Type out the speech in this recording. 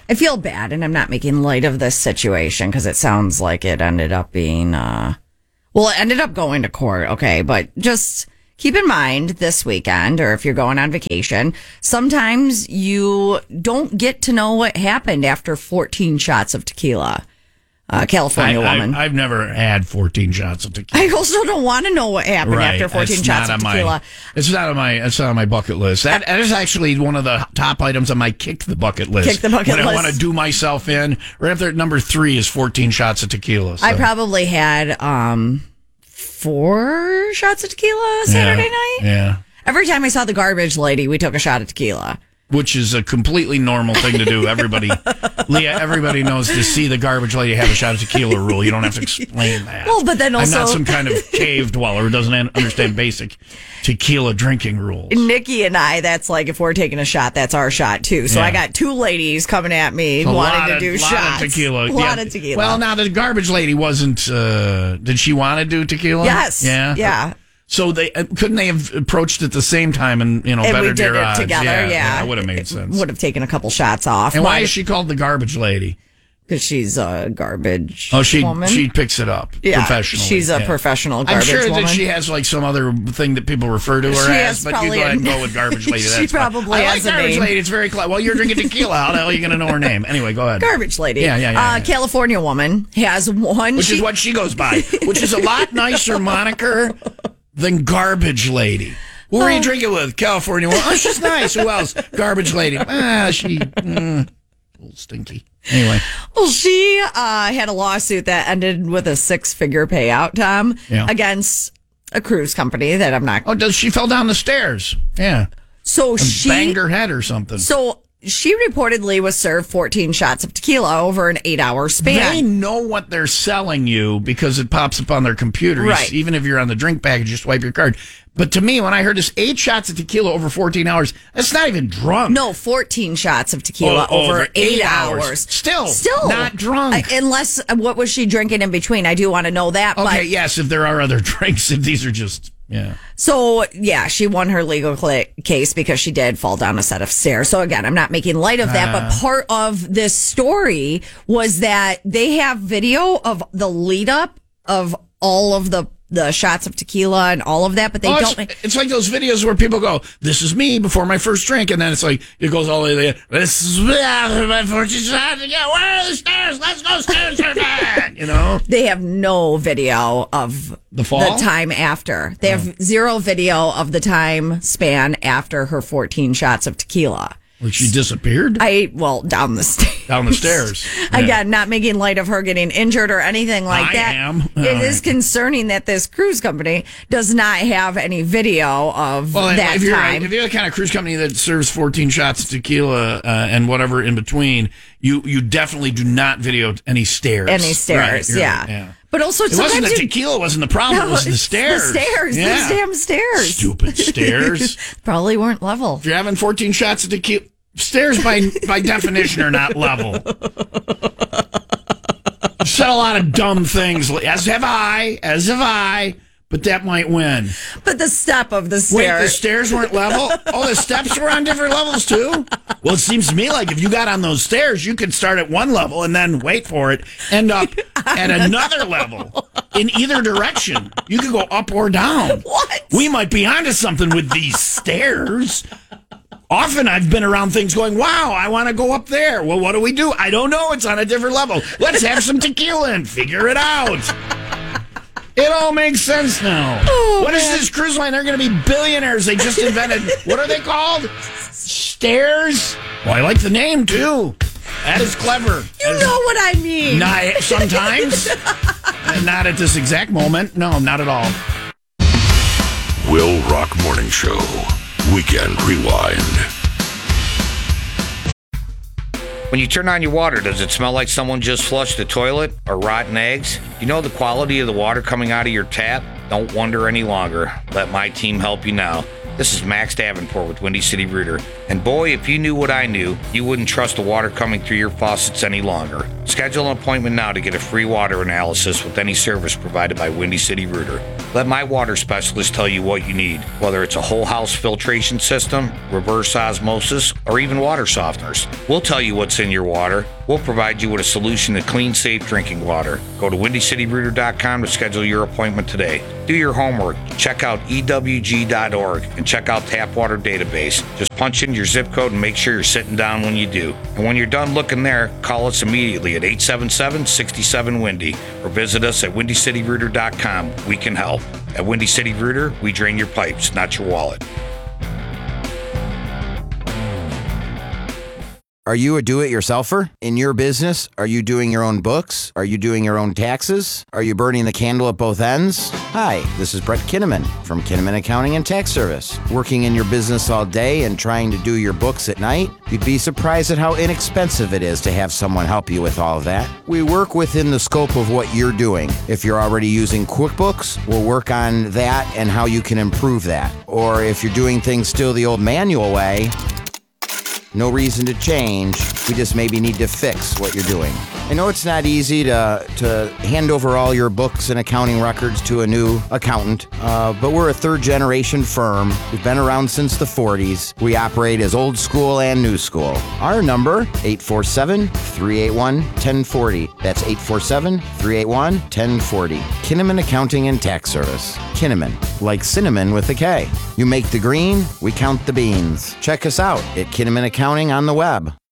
I feel bad, and I'm not making light of this situation because it sounds like it ended up being, it ended up going to court. Okay. But just keep in mind this weekend, or if you're going on vacation, sometimes you don't get to know what happened after 14 shots of tequila. California woman. I've never had 14 shots of tequila. I also don't want to know what happened after 14 shots of tequila. It's not on my bucket list. That is actually one of the top items on my kick the bucket list. Kick the bucket list. When I want to do myself in. Right up there at number 3 is 14 shots of tequila. So. I probably had 4 shots of tequila Saturday night. Yeah. Every time I saw the garbage lady, we took a shot of tequila. Which is a completely normal thing to do. Everybody, Leah, everybody knows to see the garbage lady have a shot of tequila rule. You don't have to explain that. Well, but then also... I'm not some kind of cave dweller who doesn't understand basic tequila drinking rules. Nikki and I, that's like, if we're taking a shot, that's our shot too. So I got 2 ladies coming at me wanting to do shots. A lot of tequila. Well, now the garbage lady wasn't, did she want to do tequila? Yes. Yeah. So couldn't they have approached at the same time and bettered their odds? Together, yeah. That would have made sense. Would have taken a couple shots off. And why is she called the garbage lady? Because she's a garbage woman. She picks it up professionally. She's a professional garbage woman. I'm sure that she has like some other thing that people refer to her as, but you go ahead and go with garbage lady. She probably has a name. I like garbage lady. It's very clever. Well, you're drinking tequila. How the hell are you going to know her name? Anyway, go ahead. Garbage lady. Yeah. California woman has one. Which is what she goes by, which is a lot nicer moniker than garbage lady. Who are you drinking with? California woman. Oh, she's nice. Who else? Garbage lady. She... a little stinky. Anyway. Well, she had a lawsuit that ended with a 6-figure payout, Tom, against a cruise company that I'm not... Oh, she fell down the stairs. Yeah. So she... banged her head or something. So she reportedly was served 14 shots of tequila over an 8-hour span. They know what they're selling you because it pops up on their computer. Right. Even if you're on the drink package, just swipe your card. But to me, when I heard this 8 shots of tequila over 14 hours, that's not even drunk. No, 14 shots of tequila over 8 hours. Still not drunk. Unless, what was she drinking in between? I do want to know that. Okay, yes, if there are other drinks, if these are just... Yeah. So, she won her legal case because she did fall down a set of stairs. So, again, I'm not making light of that, but part of this story was that they have video of the lead up of all of the shots of tequila and all of that, but they don't. It's like those videos where people go, "This is me before my first drink," and then it's like it goes all the way there. This is my first shot. Where are the stairs? Let's go stairs for that. They have no video of the fall, the time after. They have 0 video of the time span after her 14 shots of tequila. Like she disappeared? Down the stairs. Down the stairs. Yeah. Again, not making light of her getting injured or anything like that. I am. It is concerning that this cruise company does not have any video of that if time. If you're the kind of cruise company that serves 14 shots of tequila and whatever in between, you definitely do not video any stairs. Right, yeah. But also, it wasn't the tequila wasn't the problem. It was the stairs. The stairs. Yeah. Those damn stairs. Stupid stairs. Probably weren't level. If you're having 14 shots of tequila, stairs by definition are not level. You've said a lot of dumb things, as have I. But that might win. But the step of the stairs. Wait, the stairs weren't level? Oh, the steps were on different levels, too? Well, it seems to me like if you got on those stairs, you could start at one level and then, wait for it, end up at another level in either direction. You could go up or down. What? We might be onto something with these stairs. Often I've been around things going, wow, I want to go up there. Well, what do? I don't know. It's on a different level. Let's have some tequila and figure it out. It all makes sense now. What is this cruise line? They're going to be billionaires. They just invented, what are they called? Stairs? Well, I like the name, too. That is clever. You know what I mean. Sometimes. Not at this exact moment. No, not at all. Will Rock Morning Show. Weekend Rewind. When you turn on your water, does it smell like someone just flushed the toilet or rotten eggs? You know the quality of the water coming out of your tap? Don't wonder any longer. Let my team help you now. This is Max Davenport with Windy City Rooter. And boy, if you knew what I knew, you wouldn't trust the water coming through your faucets any longer. Schedule an appointment now to get a free water analysis with any service provided by Windy City Rooter. Let my water specialist tell you what you need, whether it's a whole house filtration system, reverse osmosis, or even water softeners. We'll tell you what's in your water. We'll provide you with a solution to clean, safe drinking water. Go to WindyCityRooter.com to schedule your appointment today. Do your homework. Check out EWG.org and check out Tap Water Database. Just punch in your zip code and make sure you're sitting down when you do. And when you're done looking there, call us immediately at 877-67-WINDY or visit us at WindyCityRooter.com. We can help. At Windy City Rooter, we drain your pipes, not your wallet. Are you a do-it-yourselfer? In your business, are you doing your own books? Are you doing your own taxes? Are you burning the candle at both ends? Hi, this is Brett Kinnaman from Kinnaman Accounting and Tax Service. Working in your business all day and trying to do your books at night? You'd be surprised at how inexpensive it is to have someone help you with all of that. We work within the scope of what you're doing. If you're already using QuickBooks, we'll work on that and how you can improve that. Or if you're doing things still the old manual way, no reason to change. We just maybe need to fix what you're doing. I know it's not easy to hand over all your books and accounting records to a new accountant, but we're a third-generation firm. We've been around since the 40s. We operate as old school and new school. Our number, 847-381-1040. That's 847-381-1040. Kinnaman Accounting and Tax Service. Kinnaman, like cinnamon with a K. You make the green, we count the beans. Check us out at Kinnaman Accounting on the web.